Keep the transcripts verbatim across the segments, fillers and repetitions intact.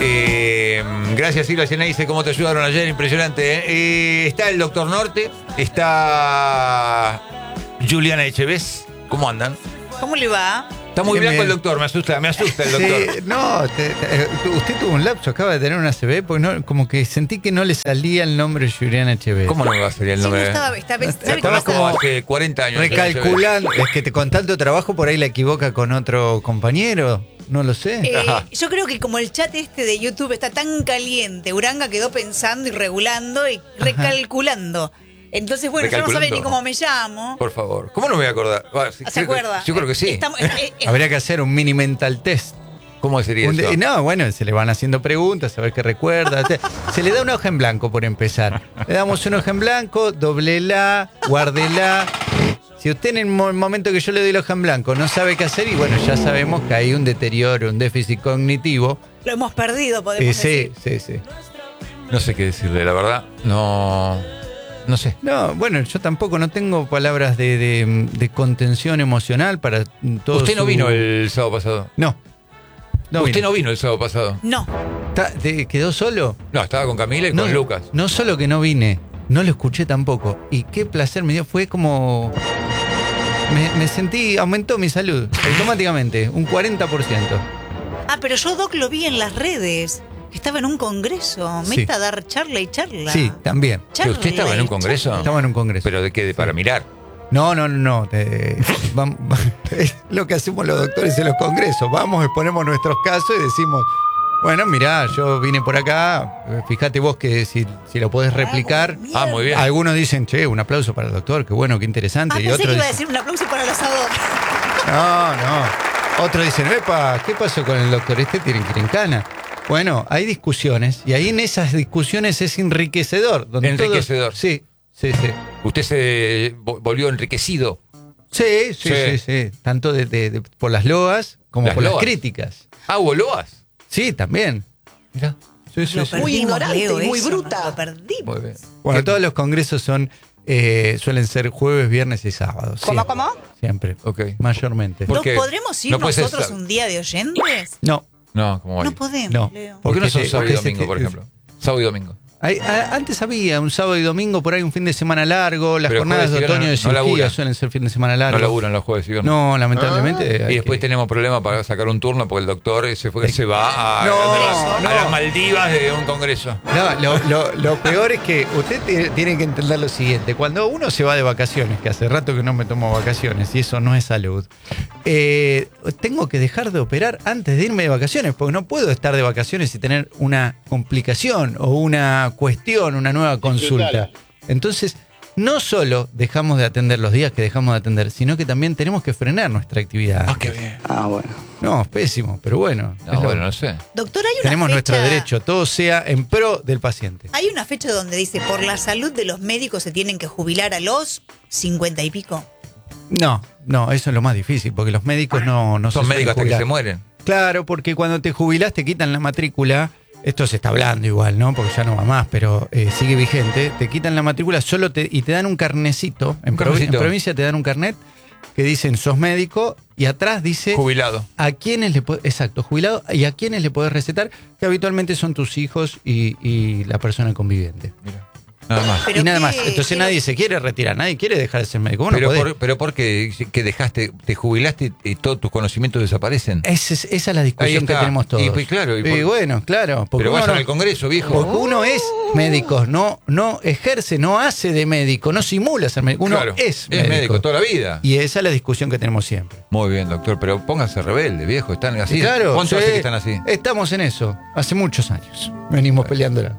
Eh, gracias, Silvia Geneise, cómo te ayudaron ayer, impresionante. ¿eh? Eh, está el doctor Norte, está Juliana Echeves. ¿Cómo andan? ¿Cómo le va? Está muy Bien, blanco el bien. doctor, me asusta, me asusta el doctor. Sí, no, te- te- usted tuvo un lapso, acaba de tener una A C V, porque no, como que sentí que no le salía el nombre Juliana Echeves. ¿Cómo no me va a salir el Sí, no nombre? estaba, está, ¿sabe qué Estaba pasa? como hace cuarenta años. Recalculando, es que te, con tanto trabajo por ahí la equivoca con otro compañero, no lo sé. Eh, Ajá. yo creo que como el chat este de YouTube está tan caliente, Uranga quedó pensando y regulando y recalculando. Entonces, bueno, yo no sabe Recalculando. ni cómo me llamo. Por favor. ¿Cómo no me voy a acordar? Ah, sí, ¿Se creo que- acuerda? Yo creo que sí. Estamos- eh, eh, Habría que hacer un mini mental test. ¿Cómo sería Un eso? de- no, bueno, se le van haciendo preguntas, a ver qué recuerda. Te- Se le da una hoja en blanco por empezar. Le damos una hoja en blanco, doblela, guárdela. Si usted en el mo- momento que yo le doy la hoja en blanco no sabe qué hacer, y bueno, ya sabemos que hay un deterioro, un déficit cognitivo. lo hemos perdido, podemos Eh, sí, decir. sí, sí. No sé qué decirle, la verdad. No. No sé. No, bueno, yo tampoco no tengo palabras de, de- de contención emocional para todo. Usted no su- vino el sábado pasado. No. No Usted vino. no vino el sábado pasado. No. Está- de- ¿Quedó solo? No, estaba con Camila y No, con Lucas. No solo que no vine, no lo escuché tampoco. Y qué placer me dio, fue como... Me, me sentí, aumentó mi salud automáticamente, un cuarenta por ciento. Ah, pero yo, Doc, lo vi en las redes. Que estaba en un congreso. Sí. Meta a dar charla y charla. Sí, también. ¿Que Charla usted estaba en un y congreso? charla. Estaba en un congreso. ¿Pero de qué? De- ¿Para mirar? No, no, no, no. te- vam- es lo que hacemos los doctores en los congresos. Vamos, exponemos nuestros casos y decimos, bueno, mirá, yo vine por acá, eh, fíjate vos que si, si lo podés replicar. Ah, muy bien. Algunos dicen, che, un aplauso para el doctor, qué bueno, qué interesante. Ah, y pensé otros que iba a dicen, decir un aplauso para el asador. no, no. Otros dicen, epa, ¿qué pasó con el doctor? Este tiene que ir en cana. Bueno, hay discusiones y ahí en esas discusiones es enriquecedor. Donde Enriquecedor. todos- sí, sí, sí. ¿Usted se vo- volvió enriquecido? Sí, sí, Sí. sí, sí. Tanto de, de- de- por las loas como Las por loas. las críticas. Ah, ¿hubo loas? Sí, también. Mirá. Sí, sí, Lo sí. perdimos, Muy ignorante Leo, y muy eso, bruta. Lo perdimos. Muy bien. Bueno, ¿Qué- todos los congresos son eh, suelen ser jueves, viernes y sábados. ¿Cómo, siempre, cómo? Siempre. Ok. Mayormente. ¿Por ¿Nos qué? podremos ir No puede ser nosotros sá- un día de oyentes? No, No, como hoy. No podemos, no. Leo. ¿Por qué no son Porque sábado y te- porque domingo, se por te- ejemplo? Sábado y domingo. Hay- a- antes había un sábado y domingo, por ahí un fin de semana largo. Las Pero jornadas de jueves y otoño de viernes no cirugía laburan. suelen ser fin de semana largo. No laburan los jueves y viernes. No, lamentablemente. hay Y después que- tenemos problemas para sacar un turno porque el doctor se fue se va a, No, a, no. las Maldivas de un congreso. No, lo, lo- lo peor es que usted tiene, tiene que entender lo siguiente. Cuando uno se va de vacaciones, que hace rato que no me tomo vacaciones y eso no es salud, eh, tengo que dejar de operar antes de irme de vacaciones, porque no puedo estar de vacaciones y tener una complicación o una cuestión, una nueva consulta. Entonces, no solo dejamos de atender los días que dejamos de atender, sino que también tenemos que frenar nuestra actividad. Ah, qué bien. Ah, bueno. No, es pésimo, pero bueno. No, es lo- bueno, no sé. Doctor, hay una tenemos fecha, nuestro derecho, todo sea en pro del paciente. Hay una fecha donde dice, por la salud de los médicos se tienen que jubilar a los cincuenta y pico. No, no, eso es lo más difícil, porque los médicos no, no Son se médicos hasta suelen que se jubilar. mueren. Claro, porque cuando te jubilás te quitan la matrícula. Esto se está hablando igual, ¿no? Porque ya no va más, pero eh, sigue vigente. Te quitan la matrícula solo te, y te dan un carnecito. En, Un provi- carnecito. en provincia te dan un carnet que dicen sos médico y atrás dice Jubilado. a quiénes le puedes, exacto, jubilado, y a quiénes le puedes recetar, que habitualmente son tus hijos y, y la persona conviviente. Mira. Nada más. Pero y nada qué- más. Entonces qué nadie lo- se quiere retirar, nadie quiere dejar de ser médico. Vos no Pero, podés. por, pero ¿por qué? Que dejaste, te jubilaste y todos tus conocimientos desaparecen. Esa es, esa es la discusión Ahí que está. tenemos todos. Y, pues, claro, y Y, por- bueno, claro. Porque Pero uno, vayan no- al Congreso, viejo. porque uno es médico, no, no ejerce, no hace de médico, no simula ser médico. Uno Claro, es médico. médico toda la vida. Y esa es la discusión que tenemos siempre. Muy bien, doctor, pero pónganse rebelde, viejo. Están así. Y claro, ¿Cuánto sí, hace que están así? Estamos en eso. Hace muchos años. Venimos peleándola.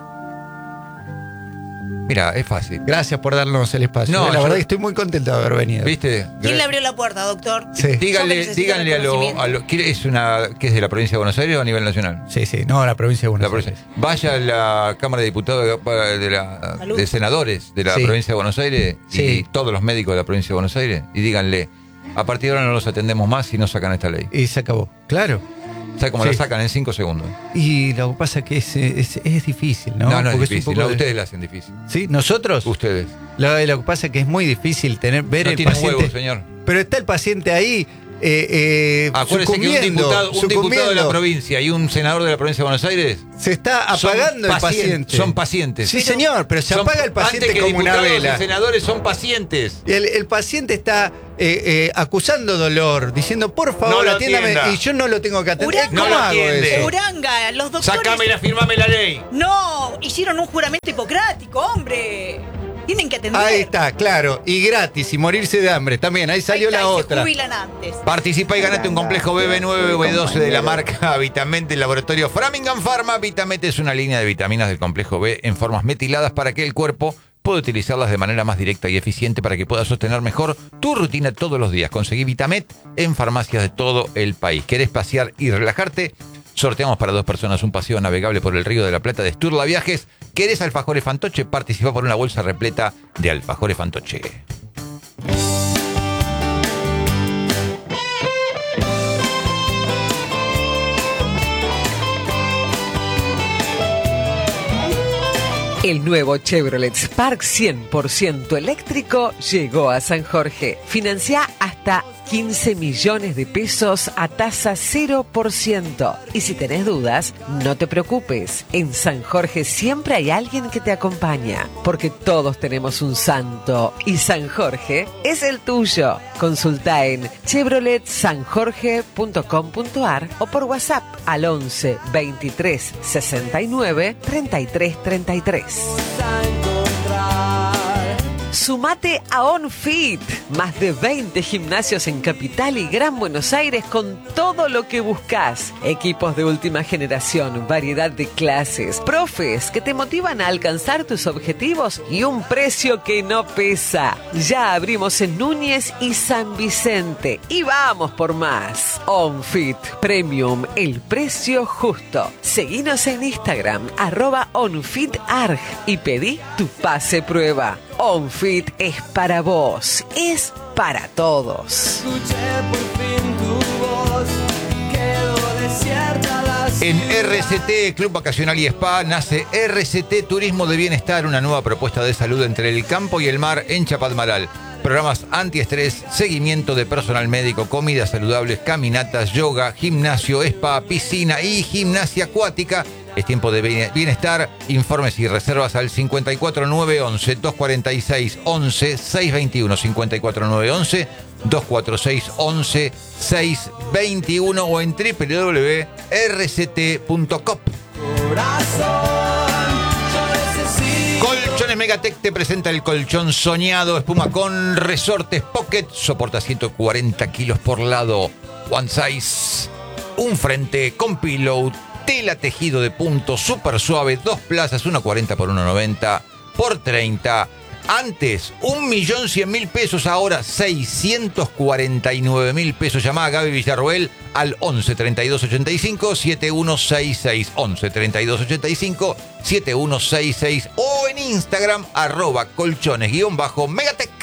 Mira, es fácil. Gracias por darnos el espacio. No, la yo- verdad que estoy muy contento de haber venido. ¿Viste? ¿Quién le abrió la puerta, doctor? Sí. Yo que Díganle, necesito díganle a los... reconocimiento. A lo, ¿quiere- ¿Es una que es de la provincia de Buenos Aires o a nivel nacional? Sí, sí. No, la provincia de La Buenos provincia- Aires. Vaya a la Cámara de Diputados de, de la, Salud. de senadores de la Sí. provincia de Buenos Aires y Sí. todos los médicos de la provincia de Buenos Aires y díganle, a partir de ahora no los atendemos más si no sacan esta ley. Y se acabó. Claro. ¿Sabe cómo Sí. la sacan? En cinco segundos. Y lo que pasa es que es, es, es difícil, ¿no? No, no, Porque es un difícil. poco No, de- ustedes la hacen difícil. ¿Sí? ¿Nosotros? Ustedes. Lo, lo que pasa es que es muy difícil tener, ver No el tienen paciente. huevos, señor. Pero está el paciente ahí eh, eh, Acuérdese que un sucumbiendo, diputado, un diputado de la sucumbiendo. provincia y un senador de la provincia de Buenos Aires Se está apagando son el paciente. Son pacientes. Sí, señor, pero se Son- apaga el paciente antes que como una diputados vela. y senadores son pacientes. El, el paciente está eh, eh, acusando dolor, diciendo, por favor, No lo atiéndame, atienda. y yo no lo tengo que atender. Uranga. ¿Cómo No lo hago atiende. eso? Uranga, los doctores. Sacámela, firmame la ley. No, hicieron un juramento hipocrático, hombre. Tienen que atender. Ahí está, claro, y gratis, y morirse de hambre también, ahí salió Ahí está, la y se otra. jubilan antes. Participa y ganate un complejo B B nueve B doce de la marca Vitamete del laboratorio Framingham Pharma. Vitamete es una línea de vitaminas del complejo B en formas metiladas para que el cuerpo pueda utilizarlas de manera más directa y eficiente para que puedas sostener mejor tu rutina todos los días. Conseguí Vitamet en farmacias de todo el país. ¿Querés pasear y relajarte? Sorteamos para dos personas un paseo navegable por el Río de la Plata de Sturla Viajes. ¿Querés alfajores Fantoche? Participa por una bolsa repleta de alfajores Fantoche. El nuevo Chevrolet Spark cien por ciento eléctrico llegó a San Jorge. Financia hasta quince millones de pesos a tasa cero por ciento. Y si tenés dudas, no te preocupes. En San Jorge siempre hay alguien que te acompaña, porque todos tenemos un santo y San Jorge es el tuyo. Consulta en chevrolet san jorge punto com punto a r o por WhatsApp al once veintitrés sesenta y nueve treinta y tres treinta y tres. Sumate a OnFit, más de veinte gimnasios en Capital y Gran Buenos Aires con todo lo que buscas. Equipos de última generación, variedad de clases, profes que te motivan a alcanzar tus objetivos y un precio que no pesa. Ya abrimos en Núñez y San Vicente y vamos por más. OnFit Premium, el precio justo. Seguinos en Instagram, arroba OnFitArg y pedí tu pase prueba. OnFit es para vos, es para todos. En R C T, Club Vacacional y Spa, nace R C T Turismo de Bienestar, una nueva propuesta de salud entre el campo y el mar en Chapadmalal. Programas antiestrés, seguimiento de personal médico, comidas saludables, caminatas, yoga, gimnasio, spa, piscina y gimnasia acuática. Es tiempo de bienestar. Informes y reservas al cincuenta y cuatro nueve once dos cuarenta y seis once seiscientos veintiuno, cincuenta y cuatro nueve once dos cuarenta y seis once seiscientos veintiuno o en doble u doble u doble u punto r c t punto com. Colchones Megatech te presenta el colchón soñado, espuma con resortes Pocket, soporta ciento cuarenta kilos por lado, one size, un frente con pillow, tela tejido de punto, súper suave, dos plazas, uno cuarenta por uno noventa por treinta. Antes, un millón cien mil pesos, ahora seiscientos cuarenta y nueve mil pesos. Llamá a Gaby Villarroel al once treinta y dos ochenta y cinco setenta y uno sesenta y seis, once treinta y dos ochenta y cinco setenta y uno sesenta y seis o en Instagram arroba colchones guión bajo Megatech.